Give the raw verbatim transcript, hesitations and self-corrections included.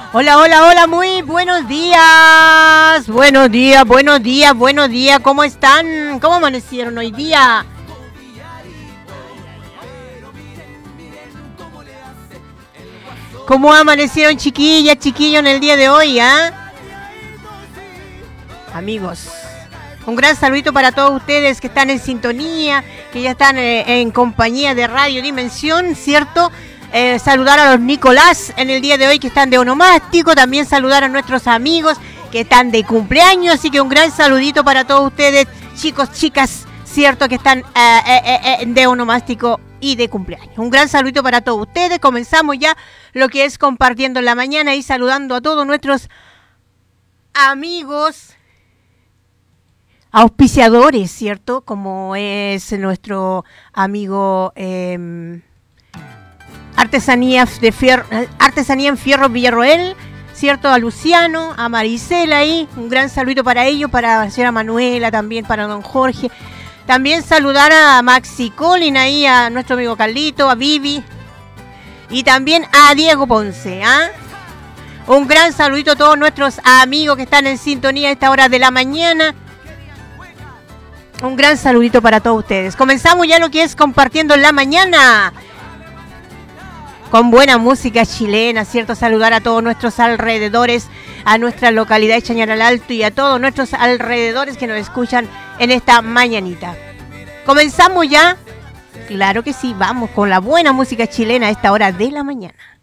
Hola, hola, hola, muy buenos días. Buenos días, buenos días, buenos días. ¿Cómo están? ¿Cómo amanecieron hoy día? ¿Cómo amanecieron chiquillas, chiquillos en el día de hoy, ah? Amigos, un gran saludito para todos ustedes que están en sintonía, que ya están eh, en compañía de Radio Dimensión, ¿cierto? Eh, saludar a los Nicolás en el día de hoy que están de onomástico, también saludar a nuestros amigos que están de cumpleaños, así que un gran saludito para todos ustedes, chicos, chicas, cierto, que están eh, eh, eh, de onomástico y de cumpleaños. Un gran saludito para todos ustedes. Comenzamos ya lo que es compartiendo en la mañana y saludando a todos nuestros amigos auspiciadores, cierto, como es nuestro amigo eh, Artesanía de Fierro, Artesanía en Fierro Villarroel, cierto, a Luciano, a Maricela ahí, un gran saludito para ellos, para la señora Manuela, también para don Jorge. También saludar a Maxi Colin ahí, a nuestro amigo Carlito, a Vivi y también a Diego Ponce, ¿ah? Un gran saludito a todos nuestros amigos que están en sintonía a esta hora de la mañana. Un gran saludito para todos ustedes. Comenzamos ya lo que es compartiendo en la mañana con buena música chilena, ¿cierto? Saludar a todos nuestros alrededores, a nuestra localidad de Chañaral Alto y a todos nuestros alrededores que nos escuchan en esta mañanita. ¿Comenzamos ya? Claro que sí, vamos con la buena música chilena a esta hora de la mañana.